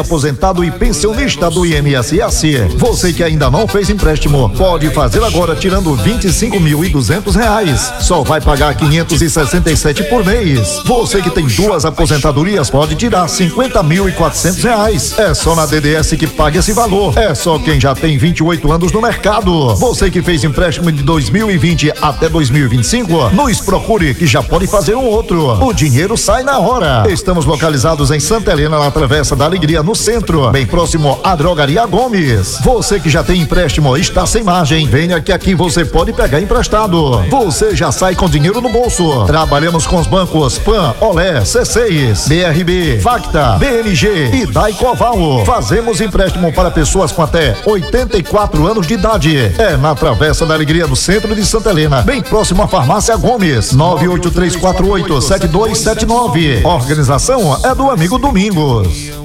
aposentado e pensionista do INSS. Você que ainda não fez empréstimo, pode fazer agora tirando R$ 25.200. Só vai pagar 567 por mês. Você que tem 2 aposentadorias pode tirar R$ 50.400. É só na DDS que paga esse valor. É só quem já tem 28 anos no mercado. Você que fez empréstimo de 2020 até 2025, nos procure que já pode fazer um outro. O dinheiro sai na hora. Estamos localizados em Santa Helena, na Travessa da Alegria, no centro, bem próximo à Drogaria Gomes. Você que já tem empréstimo e está sem margem, venha que aqui você pode pegar emprestado. Você já sai com dinheiro no bolso. Trabalhamos com os bancos PAN, Olé, C6, BRB, Facta, BNG e Daicoval. Fazemos empréstimo para pessoas com até 84 anos de idade. É na Travessa da Alegria, no centro de Santa Helena, bem próximo à Farmácia Gomes. 983487279. Organização é do amigo Domingos.